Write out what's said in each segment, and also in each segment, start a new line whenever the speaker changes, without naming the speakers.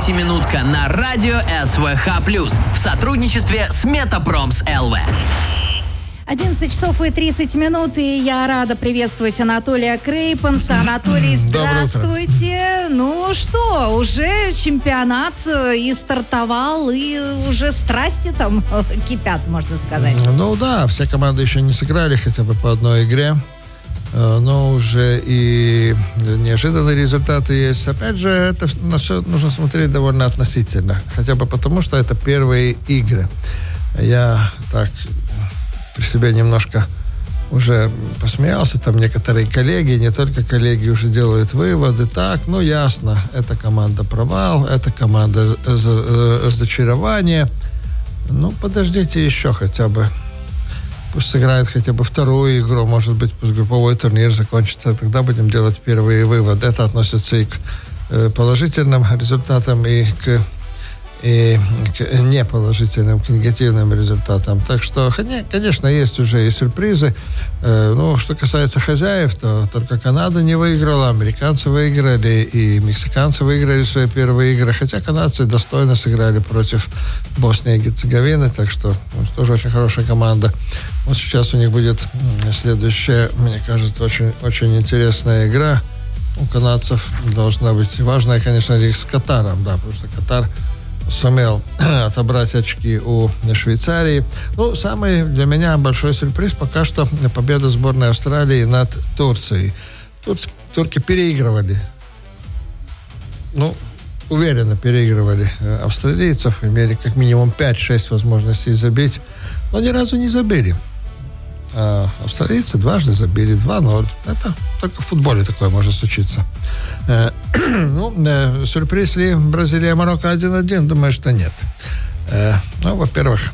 30-минутка на радио СВХ+, в сотрудничестве с Метапромс ЛВ.
11 часов и 30 минут, и я рада приветствовать Анатолия Крейпенса. Анатолий, здравствуйте. Ну что, уже чемпионат и стартовал, и уже страсти там кипят, можно сказать.
Ну да, все команды еще не сыграли хотя бы по одной игре, но уже и неожиданные результаты есть. Опять же, это на все нужно смотреть довольно относительно, хотя бы потому, что это первые игры. Я так при себе немножко уже посмеялся, там некоторые коллеги, не только коллеги, уже делают выводы. Так, ну ясно, эта команда провал, эта команда разочарование. Ну, подождите еще хотя бы. Пусть сыграет хотя бы вторую игру, может быть, пусть групповой турнир закончится, тогда будем делать первые выводы. Это относится и к положительным результатам, и к неположительным, к негативным результатам. Так что, конечно, есть уже и сюрпризы. Ну, что касается хозяев, то только Канада не выиграла, американцы выиграли, и мексиканцы выиграли свои первые игры, хотя канадцы достойно сыграли против Боснии и Герцеговины, так что тоже очень хорошая команда. Вот сейчас у них будет следующая, мне кажется, очень, очень интересная игра. У канадцев должна быть важная, конечно, их с Катаром, да, потому что Катар сумел отобрать очки у Швейцарии. Ну, самый для меня большой сюрприз пока что победа сборной Австралии над Турцией. Турки переигрывали. Ну, уверенно переигрывали австралийцев. Имели как минимум 5-6 возможностей забить, но ни разу не забили. А австралийцы дважды забили 2-0. Это только в футболе такое может случиться. Ну, сюрприз ли Бразилия, Марокко 1-1? Думаю, что нет. Ну, во-первых,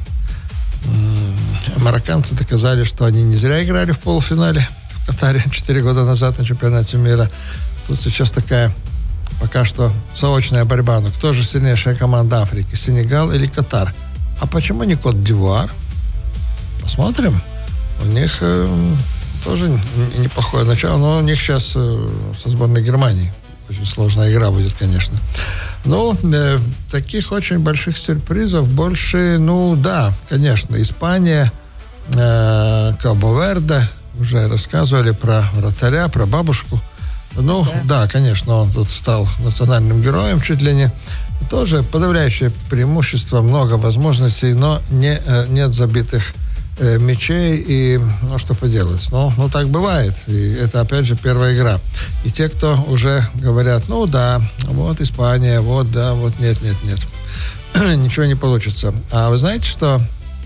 марокканцы доказали, что они не зря играли в полуфинале в Катаре 4 года назад на чемпионате мира. Тут сейчас такая пока что заочная борьба. Но кто же сильнейшая команда Африки? Сенегал или Катар? А почему не Кот-д'Ивуар? Посмотрим. У них тоже неплохое начало, но у них сейчас со сборной Германии очень сложная игра будет, конечно. Но таких очень больших сюрпризов больше, ну да, конечно, Испания, Кабо-Верде, уже рассказывали про вратаря, про бабушку. Ну да, конечно, он тут стал национальным героем чуть ли не. Тоже подавляющее преимущество, много возможностей, но нет забитых мячей, и ну что поделать, ну так бывает, и это опять же первая игра, и те, кто уже говорят, ну да, вот Испания, вот да, вот нет, ничего не получится. А вы знаете, что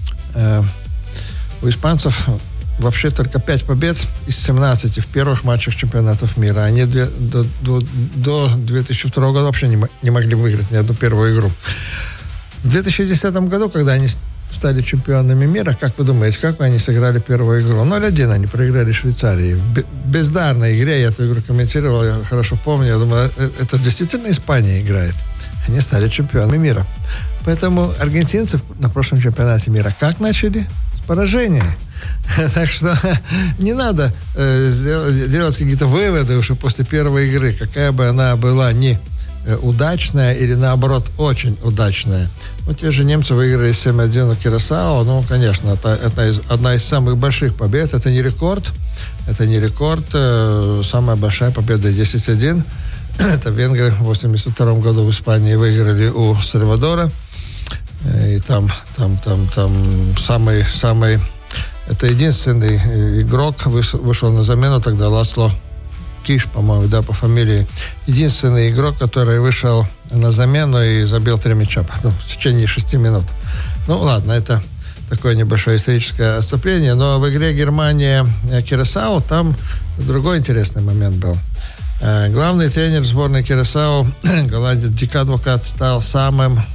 у испанцев вообще только 5 побед из 17 в первых матчах чемпионатов мира. Они до 2002 года вообще не могли выиграть ни одну первую игру. В 2010 году, когда они стали чемпионами мира, как вы думаете, как они сыграли первую игру? 0-1 они проиграли Швейцарии. В бездарной игре, я эту игру комментировал, я хорошо помню, я думаю, это действительно Испания играет. Они стали чемпионами мира. Поэтому аргентинцы на прошлом чемпионате мира как начали? С поражения. Так что не надо делать какие-то выводы уже после первой игры, какая бы она была не удачная или, наоборот, очень удачная. Вот те же немцы выиграли 7-1 у Кюрасао. Ну, конечно, это одна из самых больших побед. Это не рекорд. Самая большая победа 10-1. Это венгры в 1982 году в Испании выиграли у Сальвадора. И там самый... Это единственный игрок вышел на замену тогда, Ласло Киш, по-моему, да, по фамилии. Единственный игрок, который вышел на замену и забил 3 мяча потом, в течение 6 минут. Ну, ладно, это такое небольшое историческое отступление, но в игре Германия-Кюрасао там другой интересный момент был. Главный тренер сборной Кюрасао, голландец Дик Адвокат, стал самым